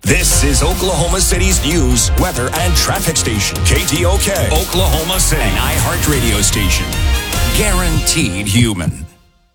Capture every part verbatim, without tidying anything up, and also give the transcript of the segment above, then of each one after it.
This is Oklahoma City's news, weather, and traffic station. K T O K, Oklahoma City, an iHeart radio station. Guaranteed human.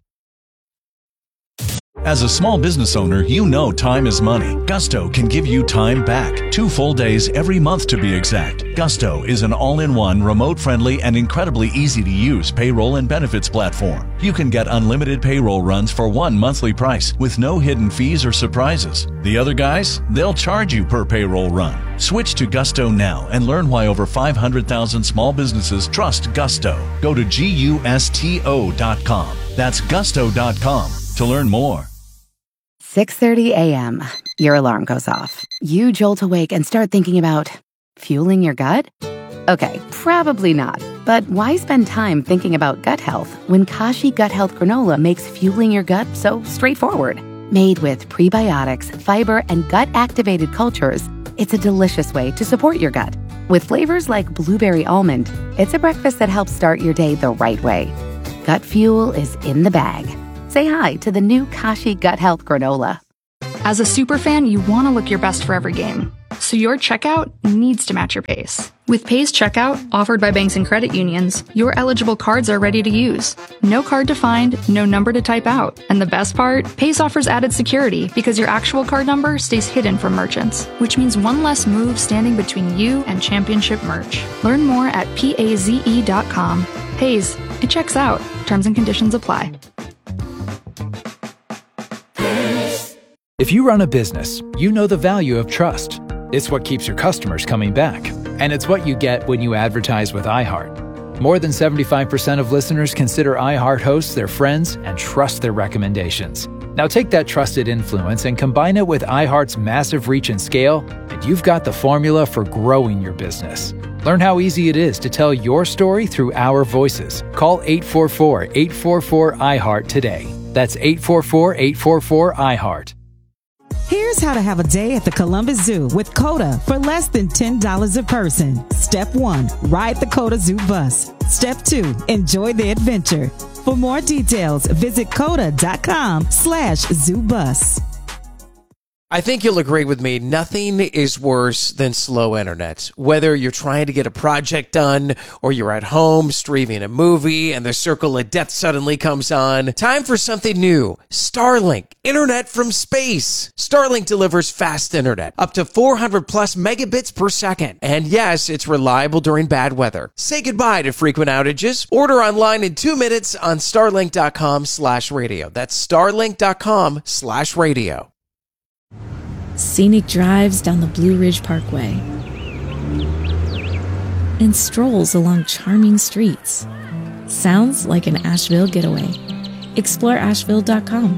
As a small business owner, you know time is money. Gusto can give you time back. Two full days every month to be exact. Gusto is an all-in-one, remote-friendly, and incredibly easy-to-use payroll and benefits platform. You can get unlimited payroll runs for one monthly price with no hidden fees or surprises. The other guys, they'll charge you per payroll run. Switch to Gusto now and learn why over five hundred thousand small businesses trust Gusto. Go to gusto dot com. That's gusto dot com to learn more. six thirty a.m. Your alarm goes off. You jolt awake and start thinking about fueling your gut? Okay, probably not. But why spend time thinking about gut health when Kashi Gut Health Granola makes fueling your gut so straightforward? Made with prebiotics, fiber, and gut-activated cultures, it's a delicious way to support your gut. With flavors like blueberry almond, it's a breakfast that helps start your day the right way. Gut fuel is in the bag. Say hi to the new Kashi Gut Health Granola. As a superfan, you want to look your best for every game. So your checkout needs to match your pace. With Pace Checkout, offered by banks and credit unions, your eligible cards are ready to use. No card to find, no number to type out. And the best part? Pace offers added security because your actual card number stays hidden from merchants, which means one less move standing between you and championship merch. Learn more at paze dot com. Paze, it checks out. Terms and conditions apply. If you run a business, you know the value of trust. It's what keeps your customers coming back. And it's what you get when you advertise with iHeart. More than seventy-five percent of listeners consider iHeart hosts their friends and trust their recommendations. Now take that trusted influence and combine it with iHeart's massive reach and scale, and you've got the formula for growing your business. Learn how easy it is to tell your story through our voices. Call eight four four, eight four four, iHeart today. That's eight four four, eight four four, iHeart. Here's how to have a day at the Columbus Zoo with COTA for less than ten dollars a person. Step one, ride the COTA Zoo bus. Step two, enjoy the adventure. For more details, visit COTA dot com slash zoo bus. I think you'll agree with me, nothing is worse than slow internet. Whether you're trying to get a project done or you're at home streaming a movie and the circle of death suddenly comes on, time for something new. Starlink, internet from space. Starlink delivers fast internet, up to four hundred plus megabits per second. And yes, it's reliable during bad weather. Say goodbye to frequent outages. Order online in two minutes on starlink dot com slash radio. That's starlink dot com slash radio. Scenic drives down the Blue Ridge Parkway and strolls along charming streets. Sounds like an Asheville getaway. Explore asheville dot com.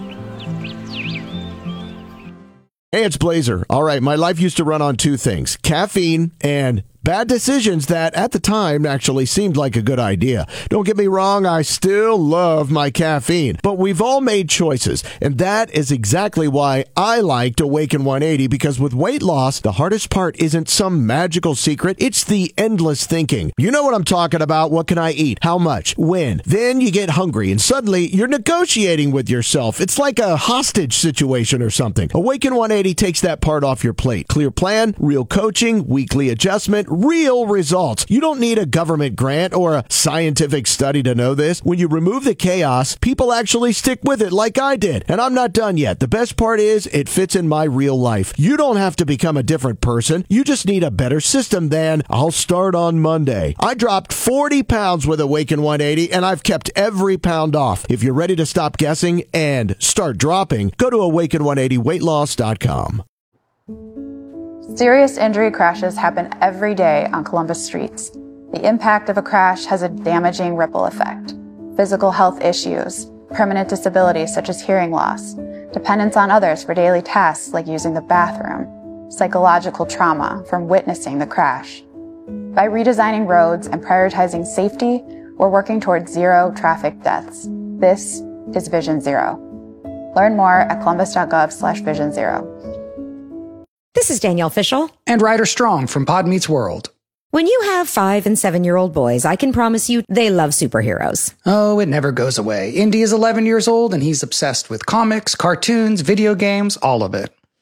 Hey, it's Blazer. All right, my life used to run on two things, caffeine and bad decisions that at the time actually seemed like a good idea. Don't get me wrong, I still love my caffeine, but we've all made choices, and that is exactly why I liked Awaken one eighty, because with weight loss, the hardest part isn't some magical secret, it's the endless thinking. You know what I'm talking about. What can I eat? How much? When? Then you get hungry, and suddenly you're negotiating with yourself. It's like a hostage situation or something. Awaken one eighty takes that part off your plate. Clear plan, real coaching, weekly adjustment, real results. You don't need a government grant or a scientific study to know this. When you remove the chaos, people actually stick with it like I did. And I'm not done yet. The best part is it fits in my real life. You don't have to become a different person. You just need a better system than I'll start on Monday. I dropped forty pounds with Awaken one eighty, and I've kept every pound off. If you're ready to stop guessing and start dropping, go to awaken one eighty weight loss dot com. Serious injury crashes happen every day on Columbus streets. The impact of a crash has a damaging ripple effect. Physical health issues, permanent disabilities such as hearing loss, dependence on others for daily tasks like using the bathroom, psychological trauma from witnessing the crash. By redesigning roads and prioritizing safety, we're working towards zero traffic deaths. This is Vision Zero. Learn more at columbus dot gov slash vision zero. This is Danielle Fishel. And Ryder Strong from Pod Meets World. When you have five and seven-year-old boys, I can promise you they love superheroes. Oh, it never goes away. Indy is eleven years old, and he's obsessed with comics, cartoons, video games, all of it.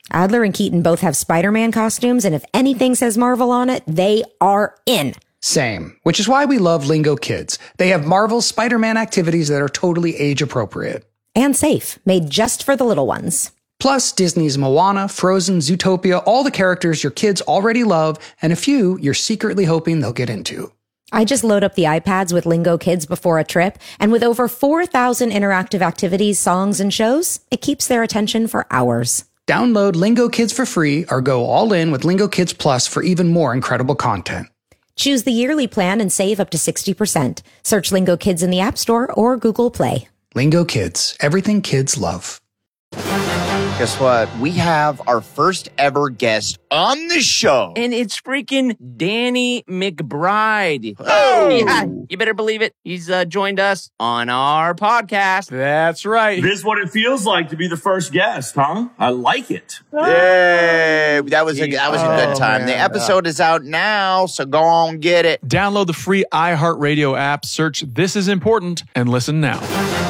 Adler and Keaton both have Spider-Man costumes, and if anything says Marvel on it, they are in. Same, which is why we love Lingo Kids. They have Marvel Spider-Man activities that are totally age appropriate. And safe, made just for the little ones. Plus, Disney's Moana, Frozen, Zootopia, all the characters your kids already love, and a few you're secretly hoping they'll get into. I just load up the iPads with Lingo Kids before a trip, and with over four thousand interactive activities, songs, and shows, it keeps their attention for hours. Download Lingo Kids for free or go all in with Lingo Kids Plus for even more incredible content. Choose the yearly plan and save up to sixty percent. Search Lingo Kids in the App Store or Google Play. Lingo Kids, everything kids love. Guess what? We have our first ever guest on the show. And it's freaking Danny McBride. Oh! Yeah, you better believe it. He's uh, joined us on our podcast. That's right. This is what it feels like to be the first guest, huh? I like it. Yay! That was a, that was a good time. Oh, the episode is out now, so go on, get it. Download the free iHeartRadio app, search This Is Important, and listen now.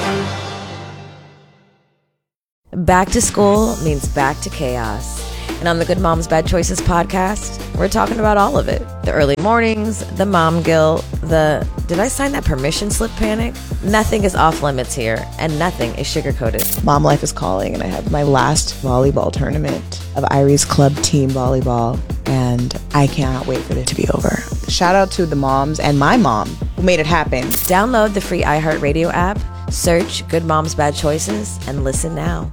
Back to school means back to chaos. And on the Good Moms Bad Choices podcast, we're talking about all of it. The early mornings, the mom guilt, the did I sign that permission slip panic? Nothing is off limits here, and nothing is sugar-coated. Mom life is calling, and I have my last volleyball tournament of Irie's club team volleyball, and I cannot wait for it to be over. Shout out to the moms and my mom who made it happen. Download the free iHeartRadio app, search Good Moms Bad Choices, and listen now.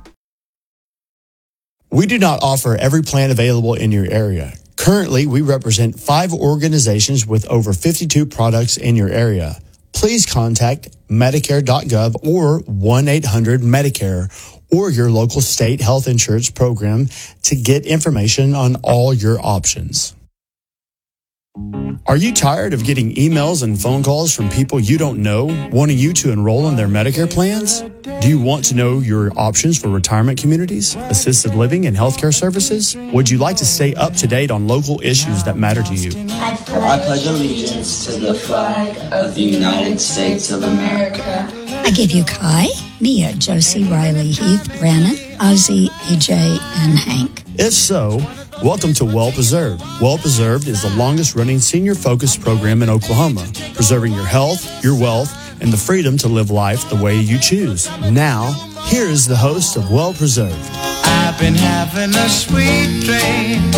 We do not offer every plan available in your area. Currently, we represent five organizations with over fifty-two products in your area. Please contact Medicare dot gov or one eight hundred Medicare or your local state health insurance program to get information on all your options. Are you tired of getting emails and phone calls from people you don't know wanting you to enroll in their Medicare plans? Do you want to know your options for retirement communities, assisted living, and healthcare services? Would you like to stay up to date on local issues that matter to you? I pledge allegiance to the flag of the United States of America. I give you Kai, Mia, Josie, Riley, Heath, Brandon, Ozzy, A J, and Hank. If so, welcome to Well Preserved. Well Preserved is the longest-running senior-focused program in Oklahoma, preserving your health, your wealth, and the freedom to live life the way you choose. Now, here is the host of Well Preserved. I've been having a sweet dream.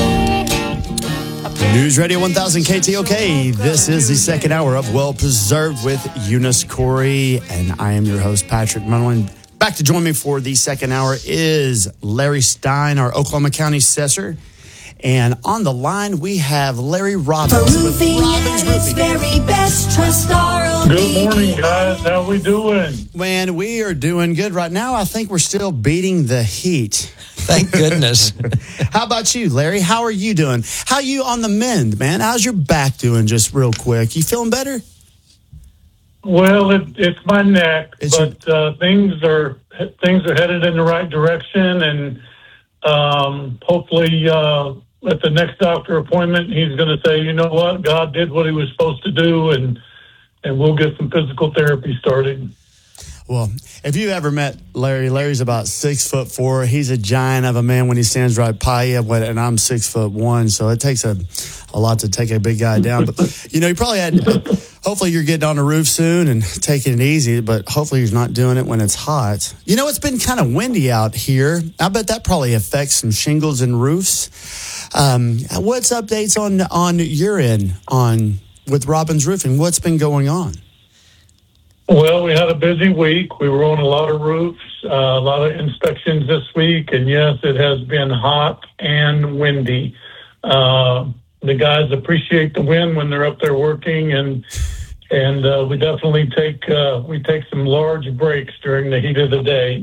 News Radio one thousand K T O K. This is the second hour of Well Preserved with Eunice Corey, and I am your host, Patrick Munwin. Back to join me for the second hour is Larry Stein, our Oklahoma County Assessor. And on the line, we have Larry Robbins with Robbins Roofing. Very best, trust our Good morning, guys. How we doing? Man, we are doing good right now. I think we're still beating the heat. Thank goodness. How about you, Larry? How are you doing? How you on the mend, man? How's your back doing, just real quick? You feeling better? Well, it, it's my neck, It's but uh, things are things are headed in the right direction, and um, hopefully uh, at the next doctor appointment, he's going to say, you know what, God did what he was supposed to do, and and we'll get some physical therapy started. Well, if you ever met Larry, Larry's about six foot four. He's a giant of a man when he stands right by you, and I'm six foot one, so it takes a, a lot to take a big guy down. But, you know, you probably had, hopefully you're getting on the roof soon and taking it easy, but hopefully you're not doing it when it's hot. You know, it's been kind of windy out here. I bet that probably affects some shingles and roofs. Um, what's updates on, on your end on with Robbins Roofing? What's been going on? Well, we had a busy week. We were on a lot of roofs, uh, a lot of inspections this week, and yes, it has been hot and windy. Uh, the guys appreciate the wind when they're up there working, and and uh, we definitely take uh, we take some large breaks during the heat of the day.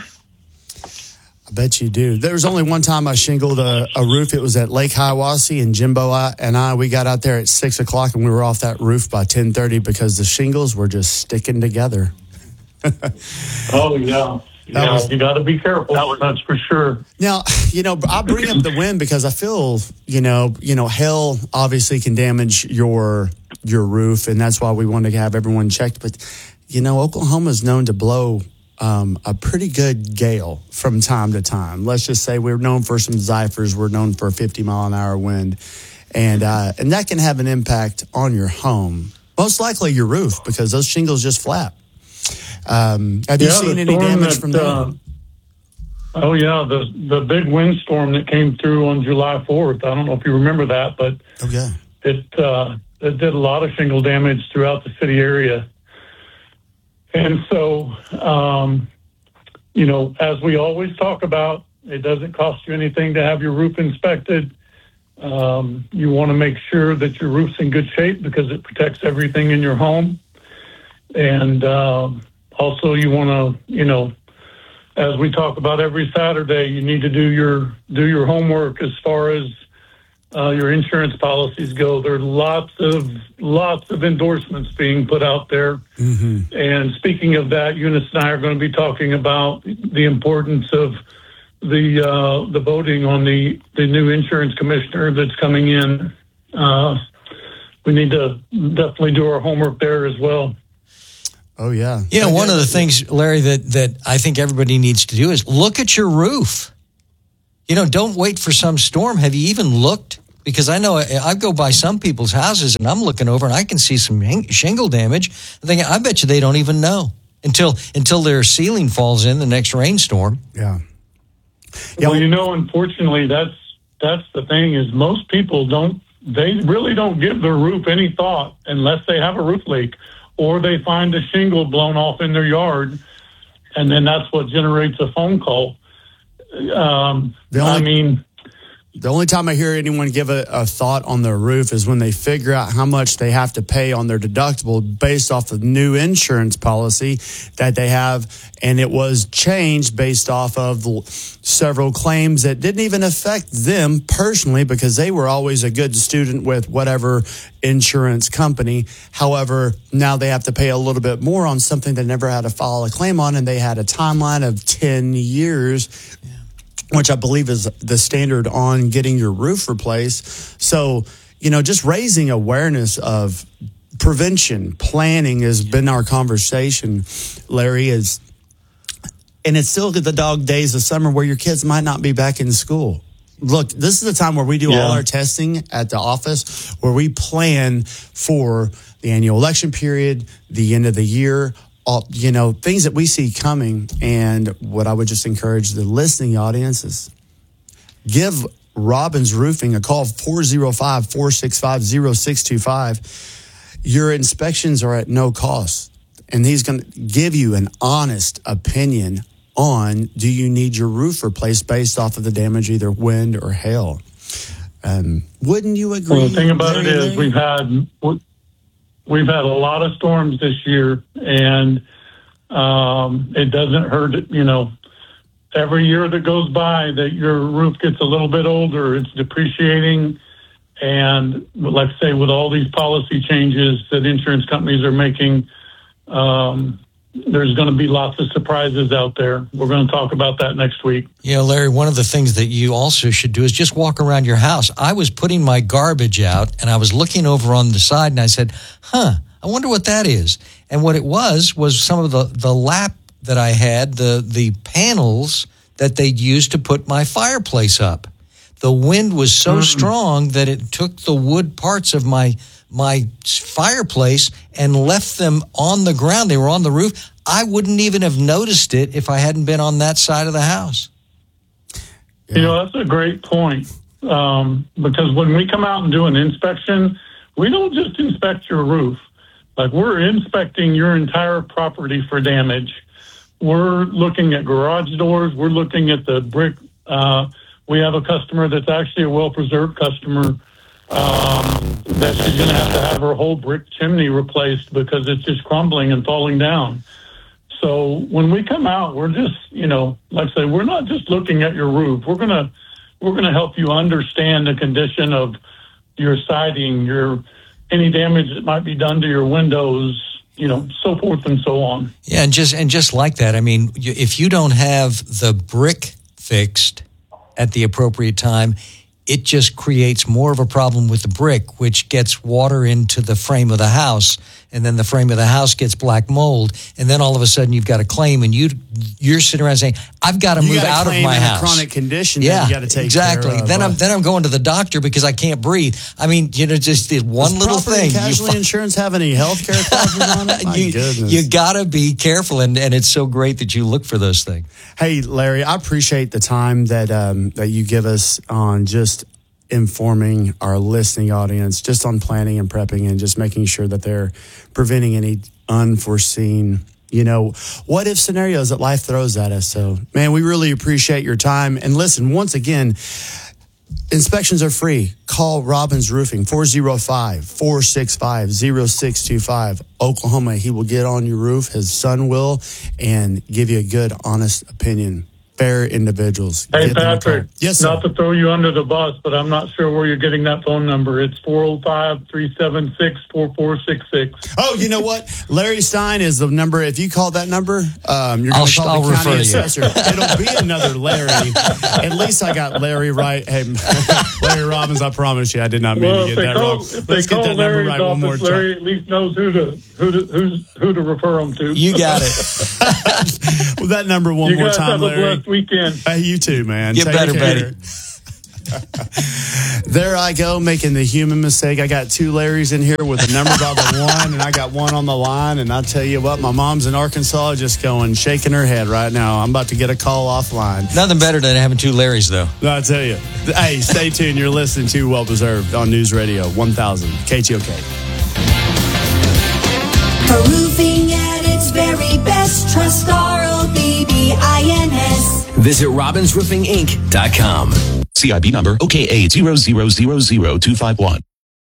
I bet you do. There was only one time I shingled a, a roof. It was at Lake Hiawassee, and Jimbo and I, we got out there at six o'clock, and we were off that roof by ten thirty because the shingles were just sticking together. Oh, yeah. Yeah, was, you got to be careful. That was, that's for sure. Now, you know, I bring up the wind because I feel, you know, you know, hail obviously can damage your your roof, and that's why we wanted to have everyone checked. But, you know, Oklahoma is known to blow um, a pretty good gale from time to time. Let's just say we're known for some Zyphers. We're known for a fifty mile an hour wind. And, uh, and that can have an impact on your home. Most likely your roof, because those shingles just flap. Um, have you Yeah, seen the any storm damage that, from that? uh, Oh, yeah, the the big windstorm that came through on July fourth. I don't know if you remember that, but okay. it, uh, it did a lot of shingle damage throughout the city area. And so, um, you know, as we always talk about, it doesn't cost you anything to have your roof inspected. Um, you want to make sure that your roof's in good shape because it protects everything in your home. And um, also you want to, you know, as we talk about every Saturday, you need to do your do your homework as far as uh, your insurance policies go. There are lots of lots of endorsements being put out there. Mm-hmm. And speaking of that, Eunice and I are going to be talking about the importance of the uh, the voting on the, the new insurance commissioner that's coming in. Uh, we need to definitely do our homework there as well. Oh, yeah. You know, one of the things, Larry, that, that I think everybody needs to do is look at your roof. You know, don't wait for some storm. Have you even looked? Because I know I, I go by some people's houses and I'm looking over and I can see some shingle damage. I'm thinking, I bet you they don't even know until until their ceiling falls in the next rainstorm. Yeah. Well, you know, unfortunately, that's that's the thing is most people don't, they really don't give their roof any thought unless they have a roof leak. Or they find a shingle blown off in their yard, and then that's what generates a phone call. Um, The only- I mean, The only time I hear anyone give a, a thought on their roof is when they figure out how much they have to pay on their deductible based off the new insurance policy that they have. And it was changed based off of the several claims that didn't even affect them personally because they were always a good student with whatever insurance company. However, now they have to pay a little bit more on something they never had to file a claim on. And they had a timeline of ten years. Yeah. Which I believe is the standard on getting your roof replaced. So, you know, just raising awareness of prevention, planning has been our conversation, Larry, is, and it's still the dog days of summer where your kids might not be back in school. Look, this is the time where we do yeah. all our testing at the office, where we plan for the annual election period, the end of the year, all, you know, things that we see coming. And what I would just encourage the listening audience is give Robbins Roofing a call, four oh five, four six five, oh six two five. Your inspections are at no cost. And he's going to give you an honest opinion on, do you need your roof replaced based off of the damage, either wind or hail? Um, wouldn't you agree? Well, the thing about it is we've had we've had a lot of storms this year, and um, it doesn't hurt. You know, every year that goes by, that your roof gets a little bit older, it's depreciating. And like I say, with all these policy changes that insurance companies are making, um, there's going to be lots of surprises out there. We're going to talk about that next week. Yeah, Larry, one of the things that you also should do is just walk around your house. I was putting my garbage out, and I was looking over on the side, and I said, huh, I wonder what that is. And what it was was some of the, the lap that I had, the, the panels that they'd used to put my fireplace up. The wind was so mm. strong that it took the wood parts of my my fireplace and left them on the ground. They were on the roof. I wouldn't even have noticed it if I hadn't been on that side of the house. You know, that's a great point. Um, because when we come out and do an inspection, we don't just inspect your roof. Like, we're inspecting your entire property for damage. We're looking at garage doors. We're looking at the brick. Uh, we have a customer that's actually a well-preserved customer um, that she's going to have to have her whole brick chimney replaced because it's just crumbling and falling down. So when we come out, we're just, you know, like I say, we're not just looking at your roof. We're going to we're going to help you understand the condition of your siding, your any damage that might be done to your windows, you know, so forth and so on. Yeah, and just and just like that, I mean, you, if you don't have the brick fixed at the appropriate time, it just creates more of a problem with the brick, which gets water into the frame of the house and then the frame of the house gets black mold, and then all of a sudden you've got a claim, and you you're sitting around saying, "I've got to You move got a out of claim my in a house." chronic condition that Yeah, you gotta take exactly. care of, then I'm uh, then I'm going to the doctor because I can't breathe. I mean, you know, just the one Does little property thing. and casualty you, insurance have any health care clauses on it? My you, goodness. you got to be careful, and, and it's so great that you look for those things. Hey, Larry, I appreciate the time that um, that you give us on just informing our listening audience, just on planning and prepping and just making sure that they're preventing any unforeseen, you know, what if scenarios that life throws at us. So, man, we really appreciate your time. And listen, once again, inspections are free. Call Robbins Roofing, four oh five, four six five, oh six two five. Oklahoma, he will get on your roof. His son will, and give you a good, honest opinion. Fair individuals. Hey, Get them a Patrick. call. Yes, sir. Not to throw you under the bus, but I'm not sure where you're getting that phone number. It's four oh five, three seven six, four four six six. Oh, you know what? Larry Stein is the number. If you call that number, um, you're I'll- going to call I'll the county refer to you. assessor. It'll be another Larry. At least I got Larry right. Hey, Larry Robbins, I promise you, I did not mean Well, to if get they that call, wrong. if they Let's get call that number Larry's right one more office, time. Larry at least knows who to who to who's, who to refer them to. You got it. Well, that number one you more guys time, have a Larry. blessed weekend. Hey, you too, man. Get Take better, care. buddy. There I go, making the human mistake. I got two Larrys in here with a number by the one, and I got one on the line. And I'll tell you what, my mom's in Arkansas just going, shaking her head right now. I'm about to get a call offline. Nothing better than having two Larrys, though. I'll tell you. Hey, stay tuned. You're listening to Well Deserved on News Radio one thousand K T O K. For roofing at its very best, trust R O B B I N S. Visit robbins roofing inc dot com. C I B number O K A zero zero zero zero two five one.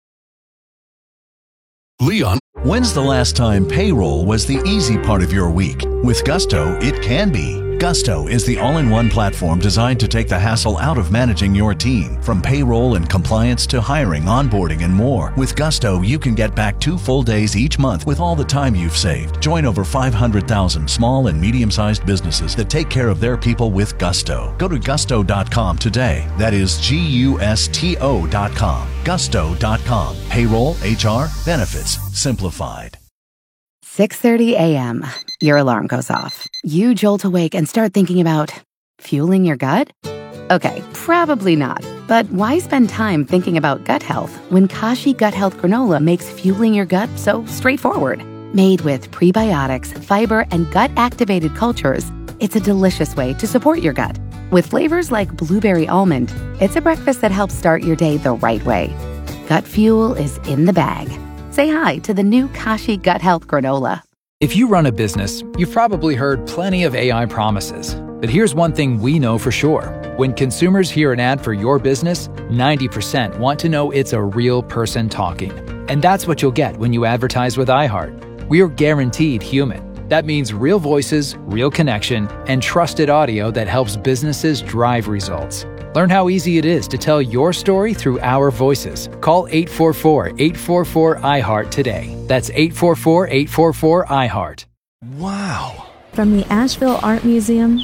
Leon. When's the last time payroll was the easy part of your week? With Gusto, it can be. Gusto is the all-in-one platform designed to take the hassle out of managing your team. From payroll and compliance to hiring, onboarding, and more. With Gusto, you can get back two full days each month with all the time you've saved. Join over five hundred thousand small and medium-sized businesses that take care of their people with Gusto. Go to gusto dot com today. That is G U S T O dot com. gusto dot com. Payroll, H R, benefits, simplified. six thirty a.m. Your alarm goes off. You jolt awake and start thinking about fueling your gut? Okay, probably not. But why spend time thinking about gut health when Kashi Gut Health Granola makes fueling your gut so straightforward? Made with prebiotics, fiber, and gut-activated cultures, it's a delicious way to support your gut. With flavors like blueberry almond, it's a breakfast that helps start your day the right way. Gut fuel is in the bag. Say hi to the new Kashi Gut Health Granola. If you run a business, you've probably heard plenty of A I promises. But here's one thing we know for sure. When consumers hear an ad for your business, ninety percent want to know it's a real person talking. And that's what you'll get when you advertise with iHeart. We're guaranteed human. That means real voices, real connection, and trusted audio that helps businesses drive results. Learn how easy it is to tell your story through our voices. Call eight four four, eight four four, I heart today. That's eight four four, eight four four, I heart. Wow. From the Asheville Art Museum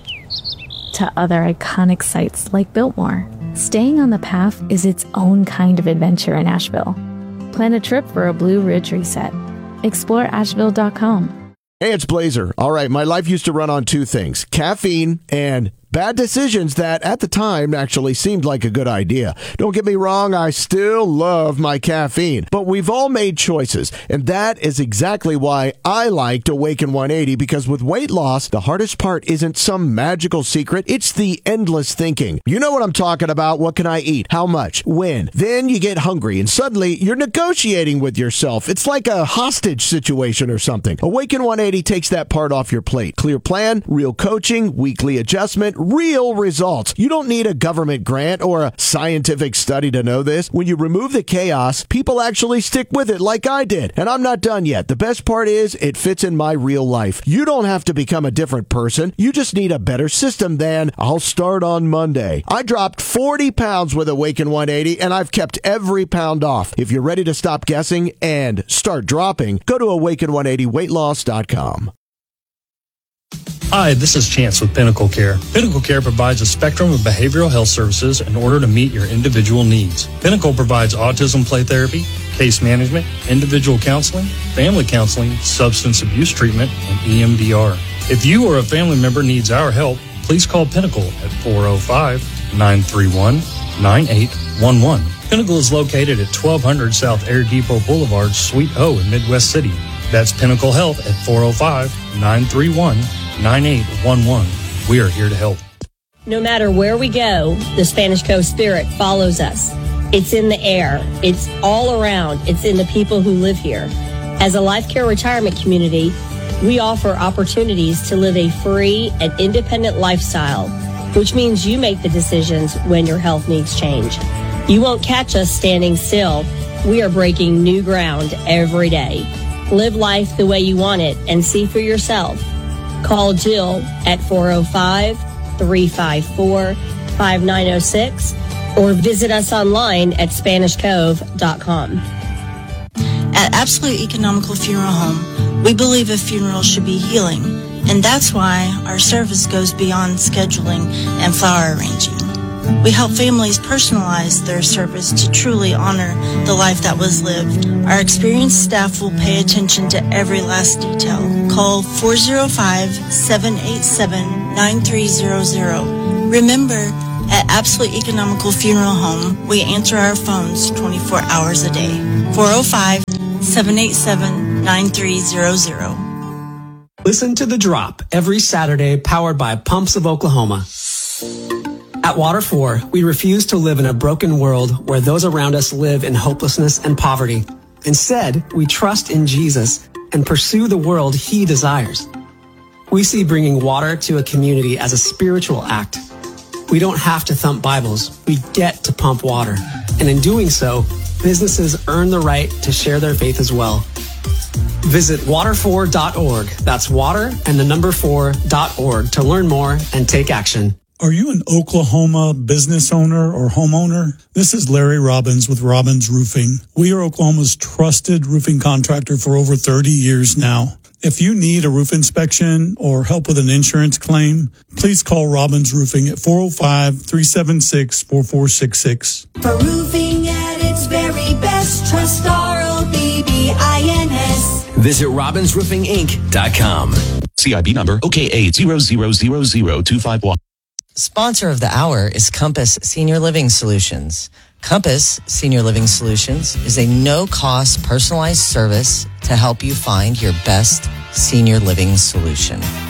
to other iconic sites like Biltmore, staying on the path is its own kind of adventure in Asheville. Plan a trip for a Blue Ridge reset. explore asheville dot com. Hey, it's Blazer. All right, my life used to run on two things, caffeine and bad decisions that at the time actually seemed like a good idea. Don't get me wrong, I still love my caffeine, but we've all made choices, and that is exactly why I liked Awaken one eighty, because with weight loss, the hardest part isn't some magical secret, it's the endless thinking. You know what I'm talking about. What can I eat? How much? When? Then you get hungry, and suddenly you're negotiating with yourself. It's like a hostage situation or something. Awaken one eighty takes that part off your plate. Clear plan, real coaching, weekly adjustment, real results. You don't need a government grant or a scientific study to know this. When you remove the chaos, people actually stick with it like I did. And I'm not done yet. The best part is it fits in my real life. You don't have to become a different person. You just need a better system than I'll start on Monday. I dropped forty pounds with Awaken one eighty, and I've kept every pound off. If you're ready to stop guessing and start dropping, go to awaken one eighty weight loss dot com. Hi, this is Chance with Pinnacle Care. Pinnacle Care provides a spectrum of behavioral health services in order to meet your individual needs. Pinnacle provides autism play therapy, case management, individual counseling, family counseling, substance abuse treatment, and E M D R. If you or a family member needs our help, please call Pinnacle at four oh five, nine three one, nine eight one one. Pinnacle is located at twelve hundred South Air Depot Boulevard, Suite O in Midwest City. That's Pinnacle Health at four oh five, nine three one, nine eight one one. We are here to help. No matter where we go, the Spanish Coast spirit follows us. It's in the air. It's all around. It's in the people who live here. As a Life Care retirement community, we offer opportunities to live a free and independent lifestyle, which means you make the decisions when your health needs change. You won't catch us standing still. We are breaking new ground every day. Live life the way you want it and see for yourself. Call Jill at four oh five, three five four, five nine oh six or visit us online at Spanish Cove dot com. At Absolute Economical Funeral Home, we believe a funeral should be healing, and that's why our service goes beyond scheduling and flower arranging. We help families personalize their service to truly honor the life that was lived. Our experienced staff will pay attention to every last detail. Call four oh five, seven eight seven, nine three zero zero. Remember, at Absolute Economical Funeral Home, we answer our phones twenty-four hours a day. four oh five, seven eight seven, nine three zero zero. Listen to The Drop every Saturday, powered by Pumps of Oklahoma. At Water four, we refuse to live in a broken world where those around us live in hopelessness and poverty. Instead, we trust in Jesus and pursue the world He desires. We see bringing water to a community as a spiritual act. We don't have to thump Bibles. We get to pump water. And in doing so, businesses earn the right to share their faith as well. Visit water four dot org. That's water and the number four dot org to learn more and take action. Are you an Oklahoma business owner or homeowner? This is Larry Robbins with Robbins Roofing. We are Oklahoma's trusted roofing contractor for over thirty years now. If you need a roof inspection or help with an insurance claim, please call Robbins Roofing at four oh five, three seven six, four four six six. For roofing at its very best, trust R O B B I N S. Visit Robbins Roofing Inc dot com. C I B number O K A zero zero zero zero two five one. Sponsor of the hour is Compass Senior Living Solutions. Compass Senior Living Solutions is a no-cost personalized service to help you find your best senior living solution.